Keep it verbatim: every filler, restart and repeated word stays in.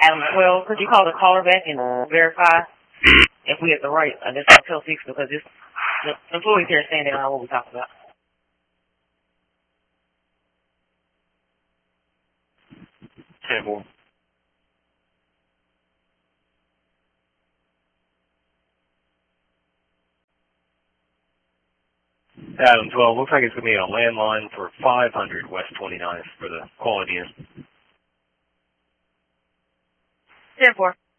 Adam twelve, could you call the caller back and verify if we have the right additional Hotel six, because this, the employees here are saying they don't know what we talked about. ten four. Adam twelve, looks like it's going to be a landline for five hundred West twenty-ninth for the quality in. ten four.